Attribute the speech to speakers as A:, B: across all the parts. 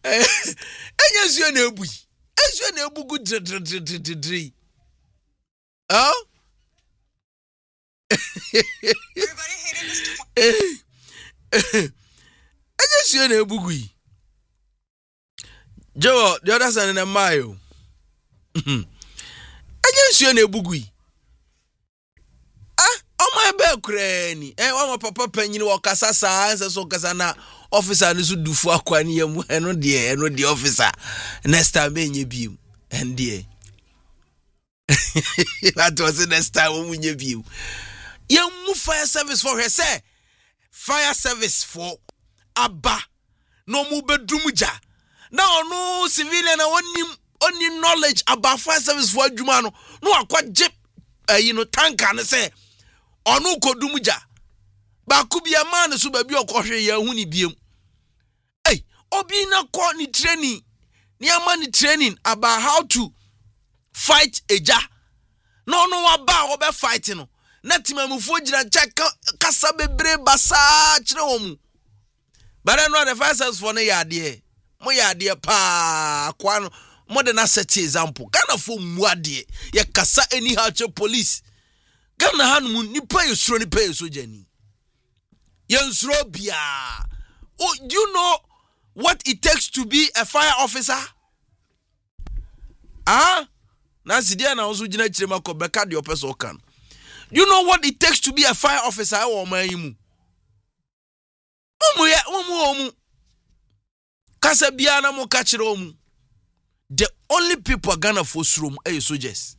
A: Enya nsuo na ebu. Nsuo na ebu gu dri. Oh?
B: Everybody hated Mr.
A: Enya nsuo na ebu gu. Joe, the other side na mayo. Enya nsuo na ebu gu. My bell cranny. One papa penny or Casasa, so Casana officer and so do for Quanium and no dear, and the officer. Next time, you beam, and dear. That was the next time when you view. Young move fire service for her, say. Fire service for Abba. No move bedroomja. Now, no civilian, only knowledge about fire service for Jumano. No, I quite jip, tank and say. Onu kodumuja ba kubia man so ba bi okohwe ya hu ni biem obi na ko ni training ni ama ni training about how to fight eja no wa ba wo be fight no na timamufo gira check kasa bebre basa kire wo mu bara no the first for no yade mo yade pa kwa no mo de na set example kana fo mu ade ye kasa anyhow che police Gana hanum ni pay sro ni pay so jani. Yensro bia. Oh, do you know what it takes to be a fire officer? Na sidia na ozo gina chire mako beka de opeso kan. Do you know what it takes to be a fire officer wo man yimu? Omu. Kasa bia na mo ka chire omu. The only people Ghana for sro ay soldiers.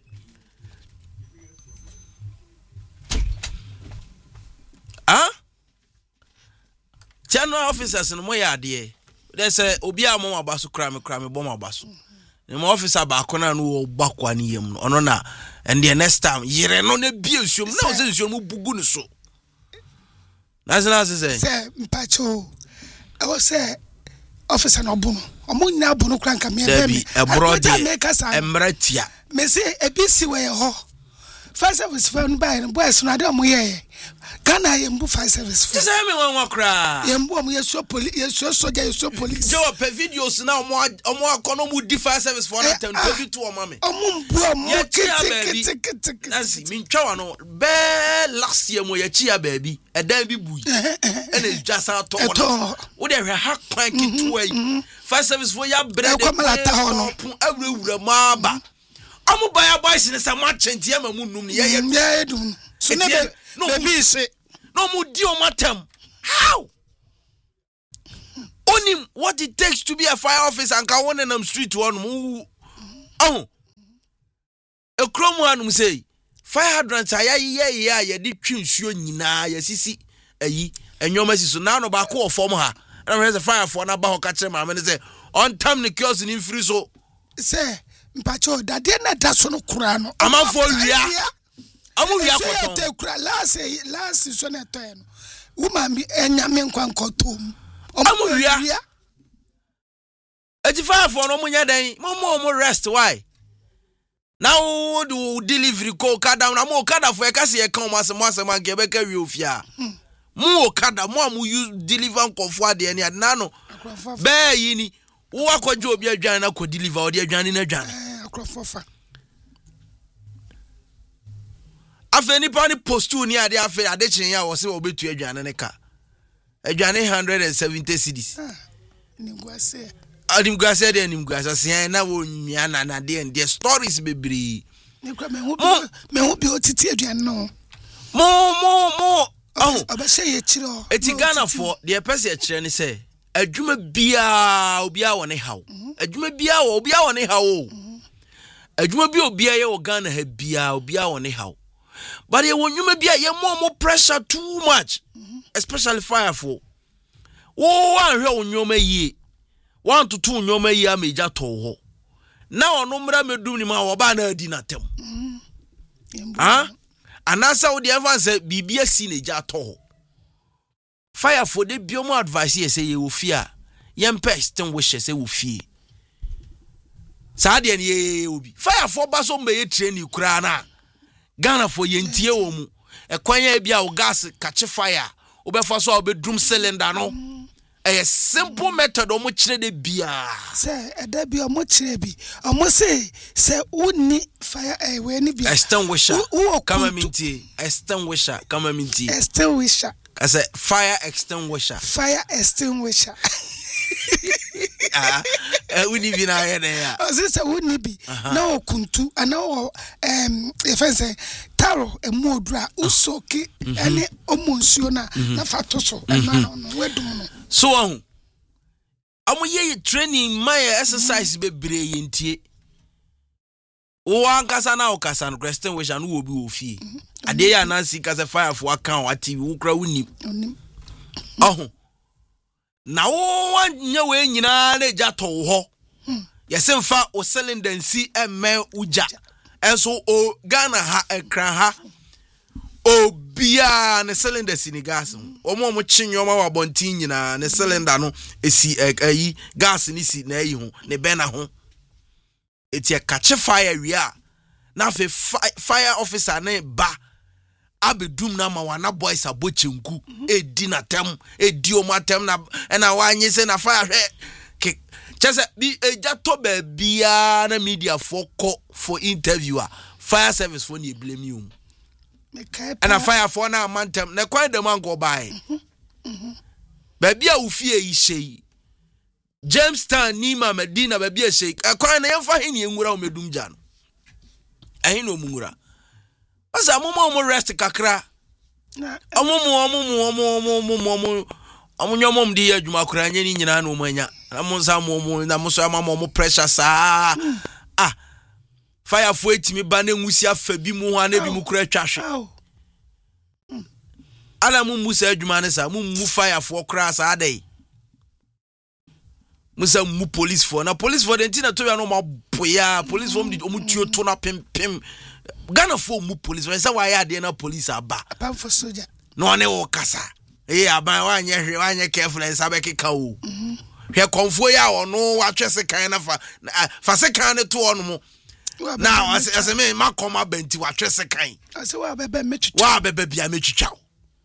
A: General officers no moya ade. They say obi amon abaso krame bom abaso. The officer ba kona no wo bakwa ni yam no. Ono na and the next time yere no na bia nsuom na wo nsuom bugu no so. Na say
C: mpacho. I was say officer no bu no. Omo nya bu no kranka me
A: be abroad emratia.
C: Me say ebisi we ho. First service for no boys no ade omo ye. Ghana yembu fire service for.
A: Say me wan kra.
C: Yembu omo yeso police, yeso soldier, yeso police.
A: Jo pe videos na omo akono mu di fire service for na 1022 omo me.
C: Omo mbu omo
A: kiti. Nancy min twa no be last year mo ye chia baby. Edan bi bui. And it's just out to. Wo dey ha kwan kitu ayi. Fire service for ya bread.
C: E malata hono.
A: Awura ma ba. Omo buy boys ni sa ma chanti ama mu num ni ye
C: dum. So no baby say
A: no mu di o matem. How? Only what it takes to be a fire officer and can one in them street one mu. Oh. A chrome one say fire hydrants ya di twin nsuo nyina ya sisi ayi enyoma siso na no ba ko form ha. And there's a fire for na ba ho ka kire ma me say on time the kiosk in free so
C: say mpacho da de na da so no kura no.
A: Amafo wia. Amu wia ko
C: te kura last so na to no. Woman bi enyame nkwankotom.
A: Amu wia. Eti fire for no munya den. Mo rest why? Now do delivery ko kada na mo kada for e kase e kan mo asem anke be ka wi ofia. Mo kada mo amu use deliver nkofo ade ne na no. Be yi ni wo akwaje obi adwan na ko deliver ode adwan na adwan.
C: Akrofofa.
A: Afeni pani postu ni ade afi ade chen ya wo se obetu adwan ne ka. Adwan 170 cedis.
C: Nimguase.
A: Nimguase de nimguase se na wo nwia na de and the stories bebre.
C: Nikwa me hu bi otiti adwan no.
A: Mo
C: Abashe ye chiro.
A: Eti Ghana for the person ye chire ni say adwuma bia obia wo ne hawo. Adwuma bia wo obia wo ne hawo. Adwuma bia obia ye wo Ghana ha bia obia wo ne hawo. But ye wo nwuma bia ye more pressure too much. Especially fire for. Wo anhwe wo nwoma yie. Wan to two nwoma yie ameja to ho. Na ono mra medum ni ma wo ba na adi na tem. Anasa wo de ever say bibia si na ja to ho. Fire for the biomo advice ye say ye wo fear. Yem person wishes say wo fie. Sa de ye obi. Fire for ba so mbe training kura na. Ghana for ye ntie wo mu. E kwanya bia wo gas catch fire. Obefa so obedrum cylinder no. a simple method omo kire de bia
C: say eda bi omo kire bi omo say woni fire we ni bia
A: extinguisher kama minti extinguisher kama minti
C: extinguisher
A: I say fire extinguisher woni bi na ye dey ya
C: o say woni bi na okuntu ana o say taro emu odura usoki ene omonsuo na fato so na wedum no
A: so amoye training my exercise bebre yentie wo ankasa na okasa no question we sha no wo bi wo fie ade ya nansi kasa fire for account ati wo kra woni na wo anya we nyina na ja to ho yesemfa o cylinder nsi emme uja enso o Ghana ha ekran ha obia ne cylinder si ni gas omo chinyo ma wa bontin nyina ne cylinder no esi ayi gas ni si na ayi ho ne be na ho eti e catch fire wia na fe fire officer na ba abedum na ma wana boys abochenku edi na tem edi o matem na wanye se na fire hwe chese bi eja to ba bia na media for interviewer fire service for ni blame you and a fire for na mantem na kwai de man go buy ba bia wo fie yi shei Jamestown Nima Medina ba bia shei kwai na yemfa he ni enwura o medum ja no ahi no mungura asa mo rest kakra nyomom di adwuma kura nya ni nyina na omanya na mo nsa mo na mo so ama mo pressure sa fire for etimi ba na nwusi afa bi mu ho na bi mu kura twahwe ala mu musa adwuma ne sa mu fire for kura sa adai musa mu police for na police for the ntina to ya no ma boya police for mu tuo to na pem Ghana for mu police when say why ya de na police aba
C: apart for soldier
A: no ne wo kasa aban wanye careful and sabekeka o hwe konfo ya ono wa twese kan na fa se kan ne to ono mo now as me makoma benti wa twese kan
C: ase wa bebe
A: bia metwitwa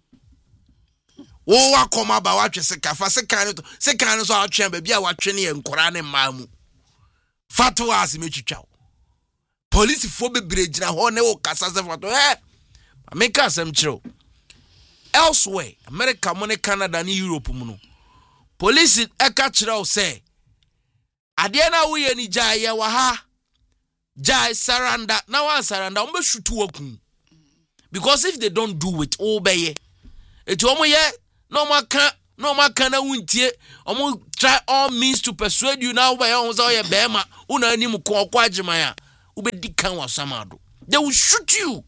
A: wo wa koma ba wa twese kan fa se kan to se kan so a twen ba bia wa twe ne enkora ne maamu fatu as metwitwa police fo bebre gina ho ne wo kasa se fatu ameka asem kiro elsewhere America money Canada ni Europe muno police eka kire say ade na wo ye ni jai ya wa ha jai saranda na wan saranda ombe shutu wakun because if they don't do it obeye eti omo ye no maka na wuntie omo try all means to persuade you now by on say bema una anim ko kwagema ya ubedi kan wasamado they will shoot you.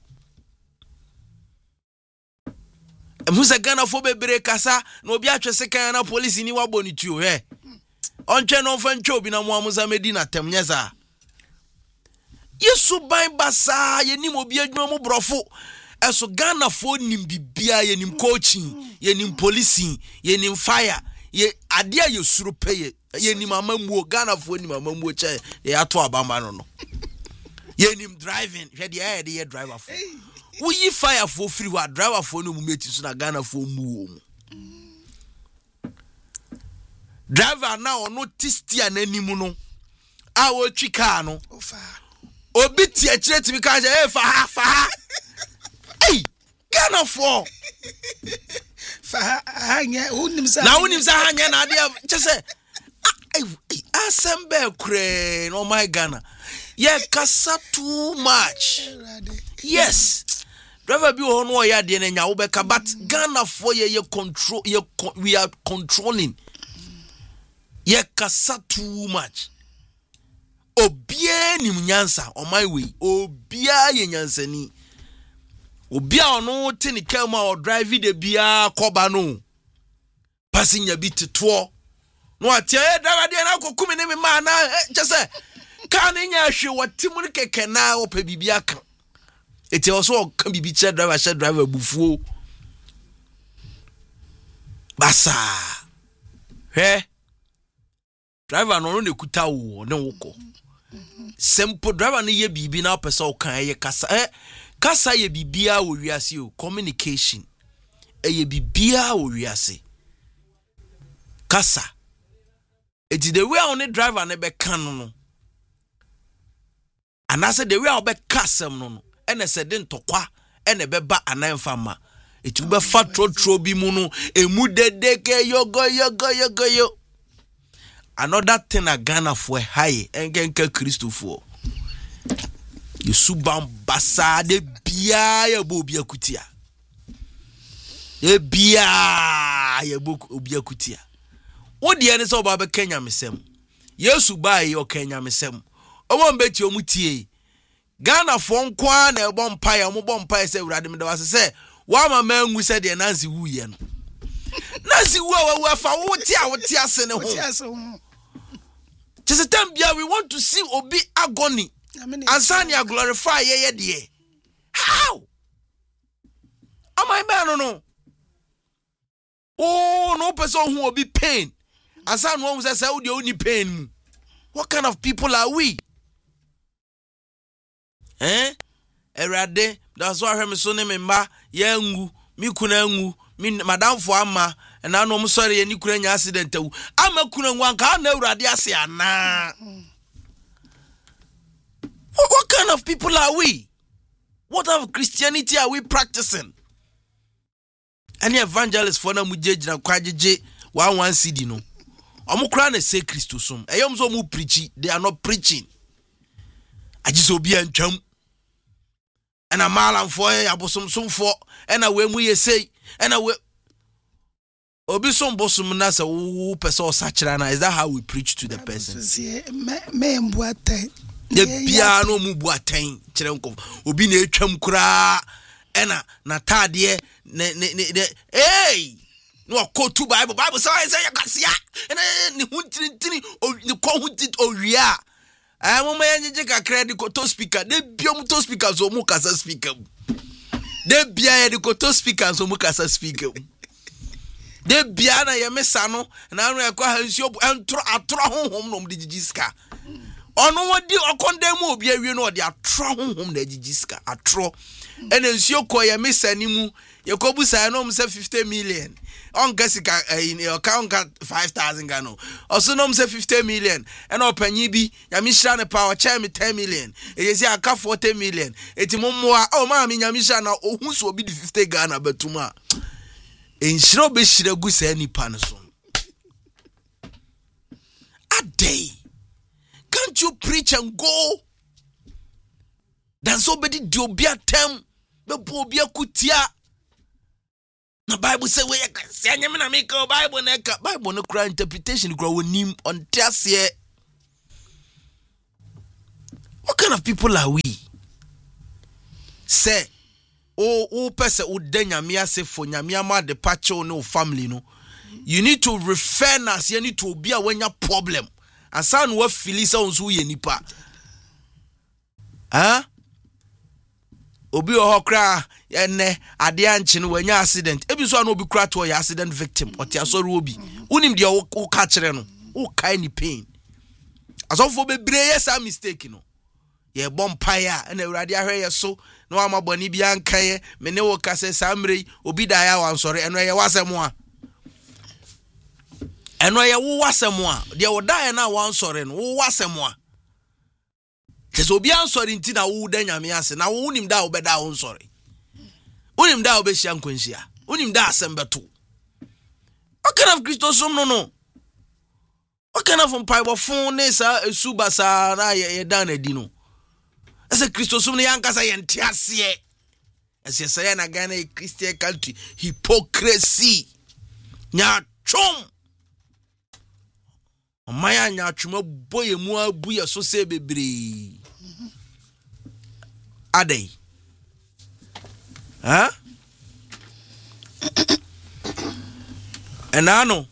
A: Musa Ghana for bebre kasa no obi atwese kan na police ni wabɔ ni tuo ontwe no fa ntwe obi na mo amusa medina tem nyeza yesu ban basa yenim obi adwuma mo brofo eso Ghana for nim bibia yenim coaching yenim policing yenim fire ye ade a yesuro peye yenim amamuo Ghana for nim amamuo che ye ato abamba no yenim driving hwe de driver for we fire for free wa driver for no mumeti so na Ghana for mu driver na ono tistia na nimu no a wo twika no obi ti a kire timi ka je fa Ghana for
C: fa hanya unimza
A: hanya na ade chese assemble kure no my Ghana ye kasa too much yes driver bi ho no ya de na nya wo beka but Ghana for ye control we are controlling ye kasa too much obia nim nyansa on my way obia ye nyansani obia ono tini kema o drive de bia koba no passenger bi teto no atia driver de na kokumi ne me ma na chese kan nya hwe watimu ne keke na opa bibia kan eti also kan bibi che driver bufuo basa driver no ne kuta wo ne woko simple driver ne ye bibi na pesa o kan ye kasa ye bibia wo wiase o communication ye bibia wo wiase kasa eti the way on the driver ne be kan no anase the way on be kasem no ene se de ntokwa ene be ba anamfa ma eti be fa trotro bi mu no emu dedeke yogo another thing a Ghana for high enkenka Christopher Yusubam basa de bia ya bo bia kutia e bia ya bo bia kutia wodi ene so ba be Kenya mesem Yesu ba ye Kenya mesem omo mbeti omutie Ghana for nkwa na ebo mpa ya mo bo mpa se urade me de wase se wa ma mangu se de nansi wuye no nansi wu afa wo ti ase ne ho just time bia we want to see obi agony Ansania glorify ye de. How? Am I man no? Oh, no person who will be pain. Ansan one says say the only pain. What kind of people are we? Erade, that's why I so name mba yengu, mi kuna ngu, mi madam for ama, and I know I'm sorry any kuna accident. I'm a kuna wanka na urade ase ana. What kind of people are we? What type of Christianity are we practicing? Any evangelist for na mujeji na kwajeje 1 CD no. Omo kra na say Christosum. Eyom so mu preaching, they are not preaching. Ajiso obi antwam. Ena malam for abosom som for ena we mu ye say ena we obi som bosom na say wo person osachira na. Is that how we preach to the person?
C: Me mbuate
A: the piano mu buaten kire nko obi na etwam kura ena na tade ne hey no quote Bible say yakase ena ni huntini ni ko huntit owia mama yenje ka credit ko to speaker de biom to speaker so mu kasa speaker de bia ye de ko to speaker so mu kasa speaker de bia na ye mesa no na anu ekwa hansuo entro atro honhom no de gigiska ono wodi okondem obi awie no de atro honhom na gigiska atro ene nsuo ko ye mesa ni mu ye ko busa no mse 50 million on gasika in your account 5,000 Ghana also no mse 50 million ene opanyi bi nyamishira ne power chair me 10 million e say aka 40 million eti mommoa o ma me nyamishira na ohun so obi di 50 Ghana batuma enshiro be shira gu sa nipa ne so a day. Can't you preach and go? Then somebody do be a term, but be a kutia. The Bible say we say na make Bible neka Bible no cry interpretation grow nim on tiasie. What kind of people are we? Say o person o de nyame ase for nyame ama de pacho no family no. You need to refer us, you need to be a when your problem. And son what Philisa on so ye nipa. Obi ohokra ene ade anche no wanya accident. Ebi so an obi kra to your accident victim. Oti asori obi. Unim de o ka kire no. O kai ni pain. Asofo bebre yes a mistake no. Ye bompire ene urade ahwe ye so no amaboni bia nkaye me ne wo kase samre obi da ya wansori eno ye wasemo a. Eno ye wo wasemo a de wo da na wansori no wo wasemo a. Jesu obi ansori nti na wo da nyame ase na wo unim da wo beda wo nsori. Unim da wo be hia nkwanhia. Unim da asembeto. What kind of Christosum no? What kind of mpibo fon ne sa esuba sa na ye dan adi no? Ese Christosum ne yankasa ye ntiase. Ese say na Ghana a Christian country, hypocrisy. Nya chom. Maya nya chuma boye mu abu ye so se bebre. Adey. Enano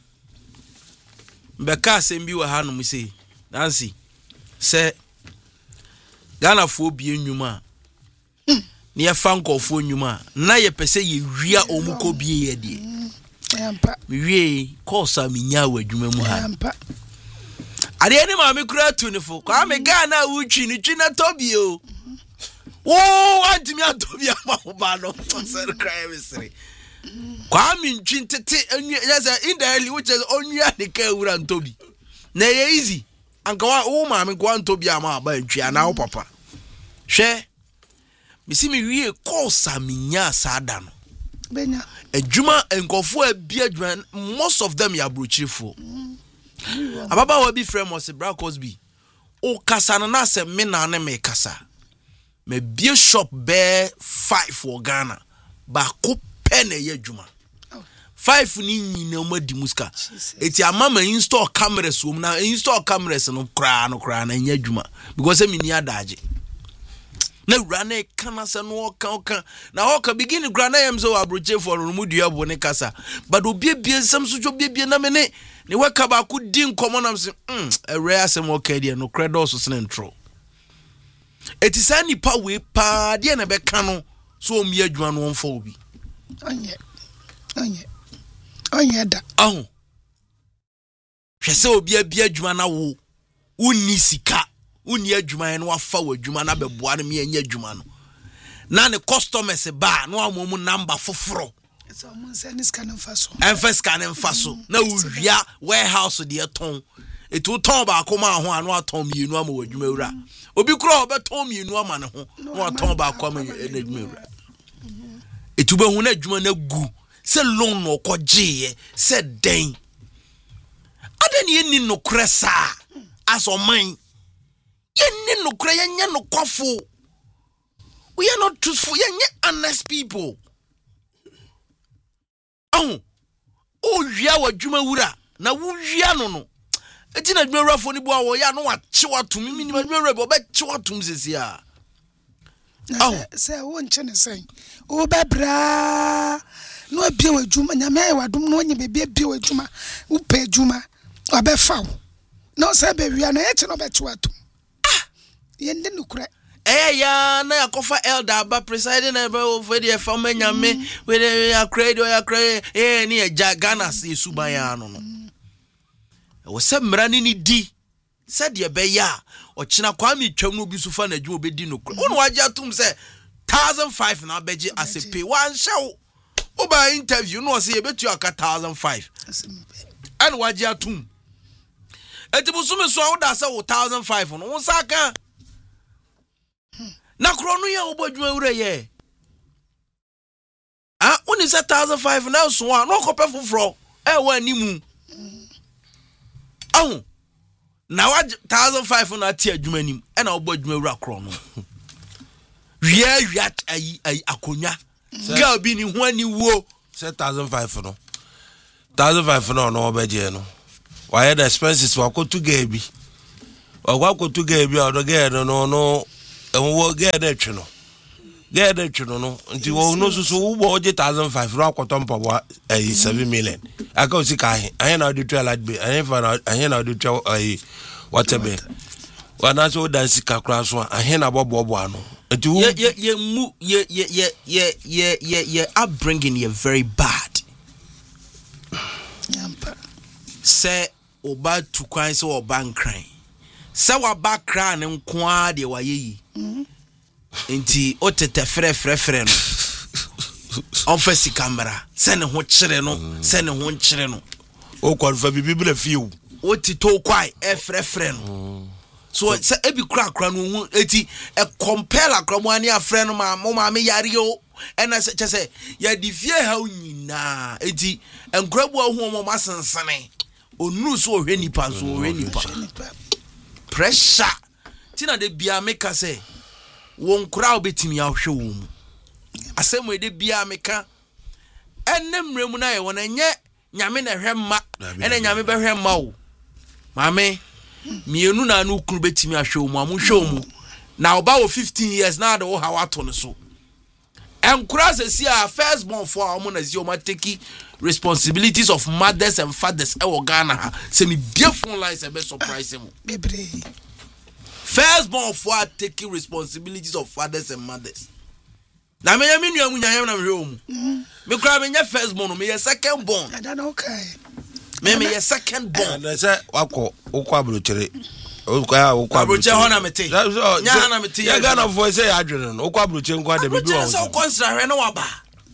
A: Beka sembi wa hanu mi say Nancy say Ghana fo bi enwuma ne ye fa nkofo enwuma na ye pese ye wia omuko bi ye de
C: ampa
A: mi wie course a mi nya wadwuma mu ha ampa ade ene ma me kura tu ne fo kwa me Ghana wutwi ni twi na tobi o antimi atobi ama ba no sir cry mesre Kwame ntwintete yes indirectly which is onua ne ka wura ntobi na ye easy anka wo maame kwa ntobi ama aba ntwa na wo papa hwe misi mi wie kosa minya sada no
C: benya
A: adwuma enkofo abia adwuma most of them ya brochifo ababa wa bi frame was Bra Cosby o kasa na se me na ne me kasa me bie shop be 5 for Ghana ba ko pen ye adwuma 5 ni nyina ma di muska eti amama install cameras wo na install cameras no kra na nya adwuma because me ni adaje na rane kana se no ka na oka begin grana yam so abroche for no mu dua bo ne kasa but obiebie sam so jo biebie na me ne weka ba ku di nkomo nam se ere asem oka die no credo so sene ntro eti sa nipa we pa de na be ka no so omi adwuma no wonfa obi
C: onye da
A: hwese obi abia adwuma na wo uni sika uni adwuma no wafa wo adwuma na beboa no me anya adwuma no na ne customers ba no amomu number foforo
C: so mun se ni scan mfaso
A: na uwia warehouse de ton etu ton ba akoma ho anu aton mienu ama wo adwuma wura obi kro obeton mienu ama ne ho no aton ba akoma na adwuma wura etu be hu na adwuma na gu se loan no kogye se den adeni eni no kresa asoman yenni no kra yenye no kwafo we are not truthful yenye honest people o wia wadwuma wura na wo wia no eti na adwuma wura fo ni bo awo ya no wa chewa tum mini adwuma wura bo be chewa tum sesi a
C: se wo nchene sen o bebra no abie wadwuma nyame ayi wadum no onye bebie abie wadwuma wo pe adwuma obefa no se be wia na eche no be chewa tum yende no kura
A: ya na yakofa elder ba presiding over the family nyame we ya credo ni eja Ghana se suban ya no wo se mra ni di se de be ya o kina Kwame twam no bi su fa na dwu obedi no kura won waje atum se 1,500 na beji as a pay one show oba interview no se yebetu aka 1,500 and waje atum etibusume so awda se 1,500 no won saka na krono ya obodwuma wura ye oni se 1,500 na so an no kope foforo wa animu na wa 1,500 na ti adwuma nim e na obodwuma wura krono wia ayi akonya ga bi ni ho ani wo
D: se 1,500 no 1,500 no obeje no why the expenses wa ko to gabi wa ko to gabi o ge no wo get that no nti wo no so wo bo 1,500 ro akoto mpawa 7 million aka o sika ahe na do tell be ahe na do tell whatever wana so dan sika kra so ahe na bobo ano nti wo ye upbringing you very bad say oba tukwan say oba nkran say wa bakra ne nkoa de wa yeyi enti otete frefrefre no office camera se ne ho kire no o kwalfa bibibla fiu
A: otito kwai frefre no so se ebi kra no eti e compare akra mo ani afre no ma me yare o ena se chese ya difie ha nyina eti enkrabu ahu mo masensene onu so ohwe nipa so ohwe nipa pressure tina de bia meka se won kura obetimi ahwe wo mu asem de bia meka ennemremu na ye won enye nyame na hwemma ena nyame be hwemma wo mame mienu na anu kuru betimi ahwe wo mu amhwe wo mu na oba wo 15 years na de wo hawato ne so enkura se si a first born for am na zi o ma take responsibilities of mothers and fathers e wo Ghana se me beautiful life e be surprise mu
C: bebre
A: first born for taking responsibilities of fathers and mothers na me yami nua munya na me hwe mu me kra me nya first born me second born
C: I don't know okay
A: me second born
D: na se wako ukwa abrochire ukwa
A: abrochire ho na mete nya na mete
D: ya Ghana voice ya adwene no ukwa abrochire nkwa de bibi
A: wo so consider hwe na waba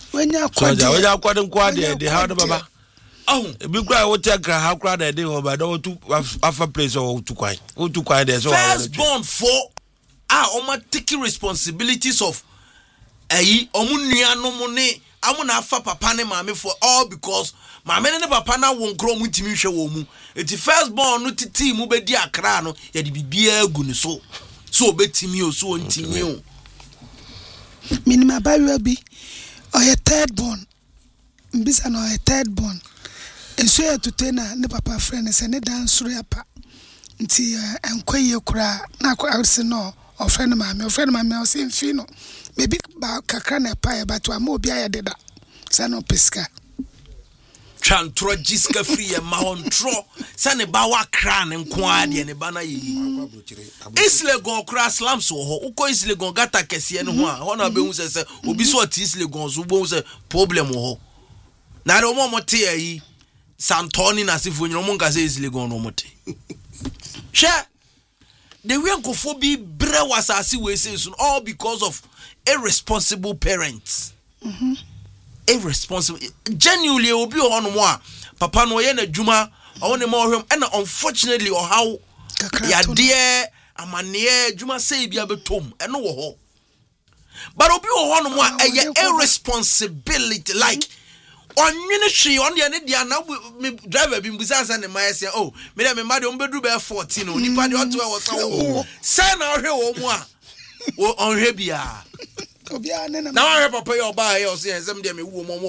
C: wenya
E: kwade nkwa de how do baba bi kura wo tekra how kura de ho ba do tu afa place o tu kwan de so
D: first born for taking responsibilities of omunuanom ne amuna afa papa ne maame for all because maame ne papa na won kro mu timi hwe wo mu eti first born no titi mu bedi akra no ye de bibia agu ne so obetimi o so ntimi o
C: minima bayo bi o third born mbisa no third born enso ya tutena ne papa friend se ne dan suru ya pa nti enkoye kura na akwa no o friend maame o se mfi no maybe ba kakra na pa ya batu ama obi ayededa sa no peska
D: chantro jiska free ya mahontro sa ne ba wa kra ne nko ade ne ba na yi Islegon kra slams wo ho uko Islegon gata kese ne ho a ho na be hu se obi so ati Islegon so bo hu se problem wo ho na re mo mote yi Santoni na sifo nyino mo nka se Islegon no mote she the way nkofo bre wasasi we say so all because of irresponsible parents. Irresponsible. Genuinely obi on mo a papa no ye na dwuma o ne mo hwem and unfortunately or how ya dear amane dwuma say bia betom eno wo ho. But obi on mo a irresponsibility like on hwe on de ne dia na driver bi mbusa san ne mai say oh me de me ma de on bedu be 14 o nipa de oto e wo sa say na hwe wo mo a wo on hwe bia now I papa your buy or say some dem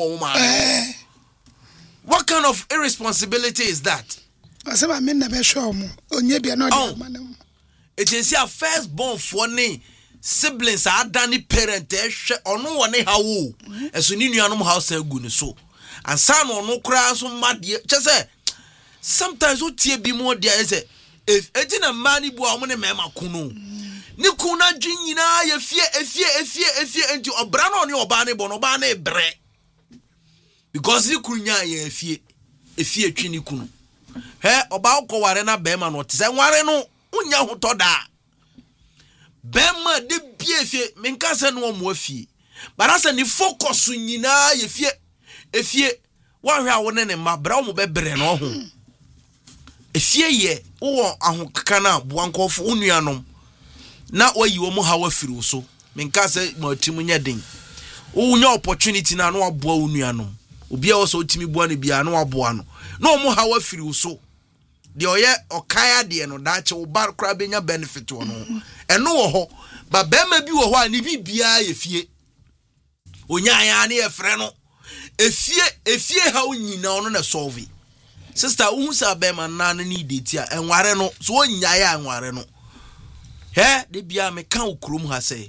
D: what kind of irresponsibility is that?
C: Asema me na be show mo onye bia no de manam
D: it is your first born for ne siblings are dani parent hwe ono woni hawo eso ni nuanom house agu ne so and san ono kra so made che sometimes what tie bi mo dia say if etina mani bu a mo ne mema kunu ni kuna dwunyina ye efie enti obra no ne oba ne bo no oba na bre because ni kunya ye efie twi ni kunu he oba ukoware na bema no te se nware no unya hoto da bema de bie efie menka se no mo afie barasa ni focus nyina ye efie wa hwe a wo ne ma bra mo bebre no ho efie ye wo ahokaka na boankofo unuanom na oyi wo mu hawa firi so menka se matim nya den wo nya opportunity na no aboa unuanom obi a wo so otimi boa ne bia no aboa no na o mu hawa firi so de oye okaya de no da che wo bar kra benya benefit wo no eno wo ho ba bema bi wo ho ani bibia ye fie onya ya na ye frɛ no efie ha onyina ono na solve sister wo sa bema na no ni deti a enware no so onya ya enware no he de bia me kan okrom ha say